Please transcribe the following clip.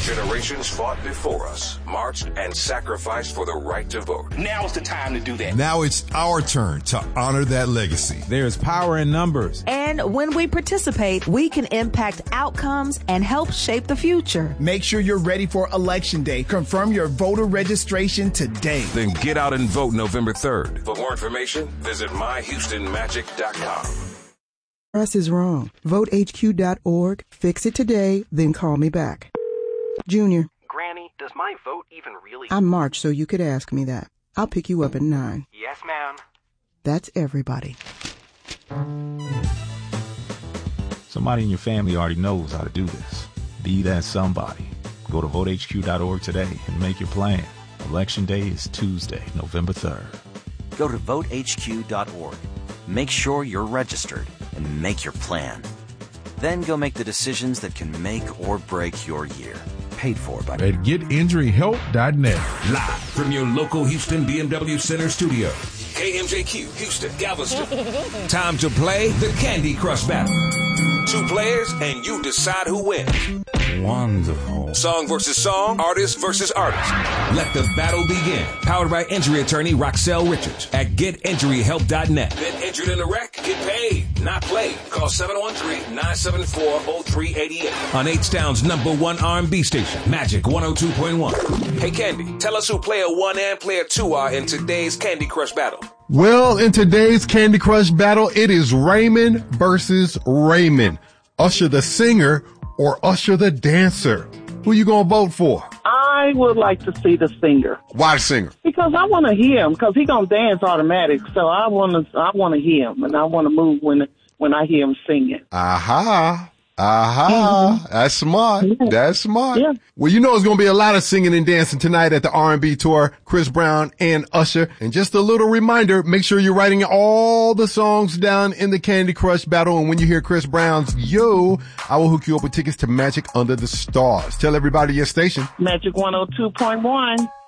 Generations fought before us, marched and sacrificed for the right to vote. Now's the time to do that. Now it's our turn to honor that legacy. There's power in numbers. And when we participate, we can impact outcomes and help shape the future. Make sure you're ready for Election Day. Confirm your voter registration today. Then get out and vote November 3rd. For more information, visit myhoustonmagic.com. Press is wrong. VoteHQ.org. Fix it today, then call me back. Junior. Granny, does my vote even really... I'm March, so you could ask me that. I'll pick you up at 9. Yes, ma'am. That's everybody. Somebody in your family already knows how to do this. Be that somebody. Go to VoteHQ.org today and make your plan. Election Day is Tuesday, November 3rd. Go to VoteHQ.org. Make sure you're registered and make your plan. Then go make the decisions that can make or break your year. Paid for by at GetInjuryHelp.net. Live from your local Houston BMW Center studio. KMJQ, Houston, Galveston. Time to play the Candy Crush Battle. 2 players and you decide who wins. Wonderful. Song versus song, artist versus artist. Let the battle begin. Powered by injury attorney Roxelle Richards at GetInjuryHelp.net. Been injured in a wreck? Get paid, not played. Call 713-974-0388 on H-Town's #1 R&B station, Magic 102.1. Hey Candy, tell us who player 1 and player 2 are in today's Candy Crush battle. Well, in today's Candy Crush battle, it is Raymond versus Raymond. Usher the singer or Usher the dancer? Who you gonna vote for? I would like to see the singer. Why the singer? Because I want to hear him, because he gonna dance automatic. So I want to hear him, and I want to move when I hear him singing. Aha. Mm-hmm. That's smart. Yeah. That's smart. Yeah. Well, you know it's going to be a lot of singing and dancing tonight at the R&B tour, Chris Brown and Usher. And just a little reminder, make sure you're writing all the songs down in the Candy Crush battle. And when you hear Chris Brown's Yo, I will hook you up with tickets to Magic Under the Stars. Tell everybody your station. Magic 102.1.